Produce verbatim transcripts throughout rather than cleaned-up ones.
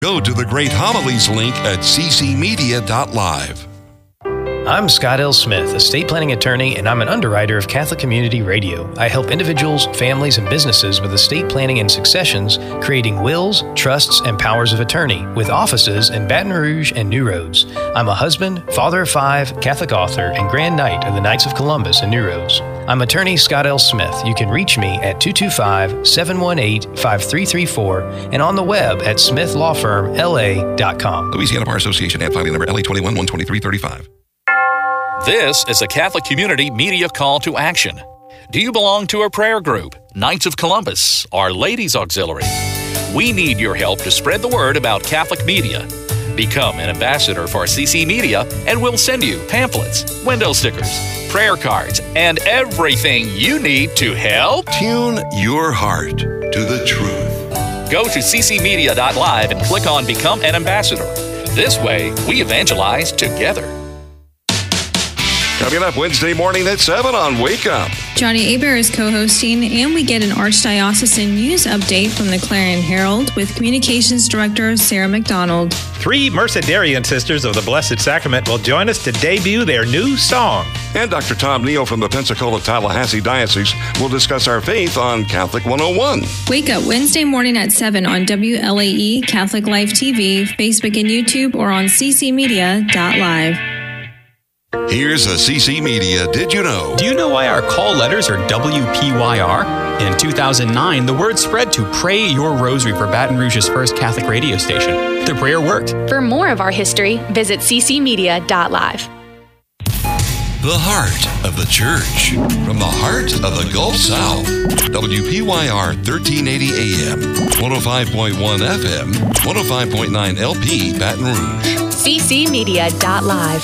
Go to the Great Homilies link at c c media dot live. I'm Scott L. Smith, estate planning attorney, and I'm an underwriter of Catholic Community Radio. I help individuals, families, and businesses with estate planning and successions, creating wills, trusts, and powers of attorney, with offices in Baton Rouge and New Roads. I'm a husband, father of five, Catholic author, and Grand Knight of the Knights of Columbus in New Roads. I'm attorney Scott L. Smith. You can reach me at two two five, seven one eight, five three three four and on the web at smith law firm l a dot com. Louisiana Bar Association, ad filing number L A twenty-one one twenty-three thirty-five. This is a Catholic Community Media call to action. Do you belong to a prayer group, Knights of Columbus, or Ladies Auxiliary? We need your help to spread the word about Catholic media. Become an ambassador for C C Media, and we'll send you pamphlets, window stickers, prayer cards, and everything you need to help tune your heart to the truth. Go to c c media dot live and click on Become an Ambassador. This way, we evangelize together. Coming up Wednesday morning at seven on Wake Up. Johnny Abair is co-hosting, and we get an Archdiocesan news update from the Clarion Herald with Communications Director Sarah McDonald. Three Mercedarian Sisters of the Blessed Sacrament will join us to debut their new song. And Doctor Tom Neal from the Pensacola-Tallahassee Diocese will discuss our faith on Catholic one oh one. Wake Up Wednesday morning at seven on W L A E, Catholic Life T V, Facebook and YouTube, or on c c media dot live. Here's a C C Media Did You Know? Do you know why our call letters are W P Y R? In two thousand nine, the word spread to Pray Your Rosary for Baton Rouge's first Catholic radio station. The prayer worked. For more of our history, visit c c media dot live. The heart of the church. From the heart of the Gulf South. W P Y R thirteen eighty A M, one oh five point one F M, one oh five point nine L P, Baton Rouge. c c media dot live.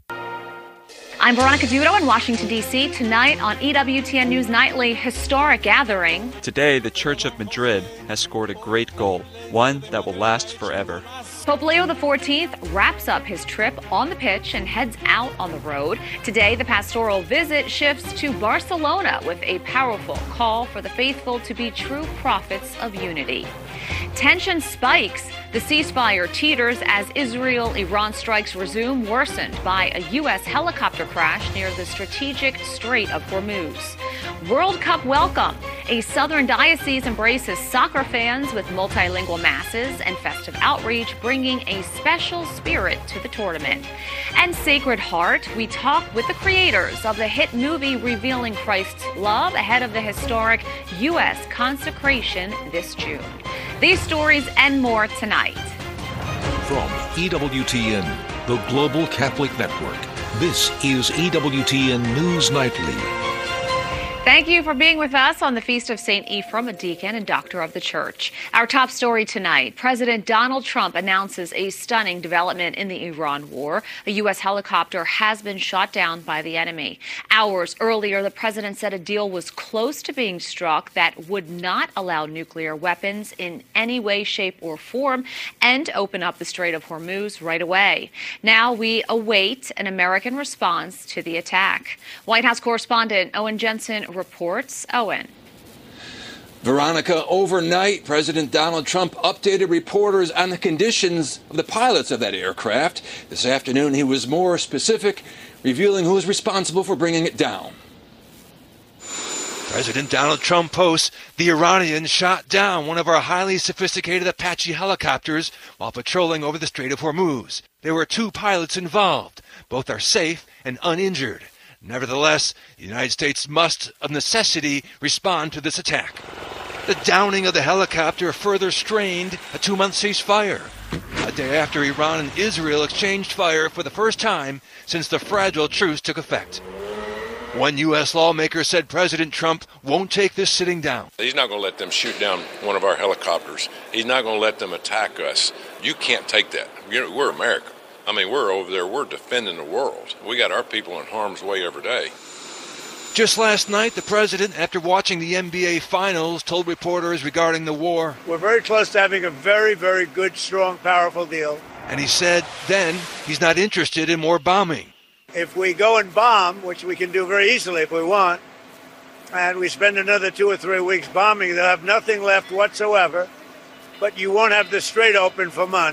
I'm Veronica Dudo in Washington, D C Tonight on E W T N News Nightly, historic gathering. Today, the Church of Madrid has scored a great goal, one that will last forever. Pope Leo the fourteenth wraps up his trip on the pitch and heads out on the road. Today, the pastoral visit shifts to Barcelona with a powerful call for the faithful to be true prophets of unity. Tension spikes. The ceasefire teeters as Israel-Iran strikes resume, worsened by a U S helicopter crash near the strategic Strait of Hormuz. World Cup welcome. A southern diocese embraces soccer fans with multilingual masses and festive outreach, bringing a special spirit to the tournament. And Sacred Heart, we talk with the creators of the hit movie revealing Christ's love ahead of the historic U S consecration this June. These stories and more tonight. From E W T N, the Global Catholic Network, this is E W T N News Nightly. Thank you for being with us on the Feast of Saint Ephraim, a deacon and doctor of the Church. Our top story tonight, President Donald Trump announces a stunning development in the Iran war. A U S helicopter has been shot down by the enemy. Hours earlier, the president said a deal was close to being struck that would not allow nuclear weapons in any way, shape, or form and open up the Strait of Hormuz right away. Now we await an American response to the attack. White House correspondent Owen Jensen reports. Owen. Veronica, overnight, President Donald Trump updated reporters on the conditions of the pilots of that aircraft. This afternoon, he was more specific, revealing who was responsible for bringing it down. President Donald Trump posts, the Iranians shot down one of our highly sophisticated Apache helicopters while patrolling over the Strait of Hormuz. There were two pilots involved. Both are safe and uninjured. Nevertheless, the United States must, of necessity, respond to this attack. The downing of the helicopter further strained a two-month ceasefire, a day after Iran and Israel exchanged fire for the first time since the fragile truce took effect. One U S lawmaker said President Trump won't take this sitting down. He's not going to let them shoot down one of our helicopters. He's not going to let them attack us. You can't take that. We're America. I mean, we're over there, we're defending the world. We got our people in harm's way every day. Just last night, the president, after watching the N B A Finals, told reporters regarding the war. We're very close to having a very, very good, strong, powerful deal. And he said then he's not interested in more bombing. If we go and bomb, which we can do very easily if we want, and we spend another two or three weeks bombing, they'll have nothing left whatsoever. but you won't have the strait open for months.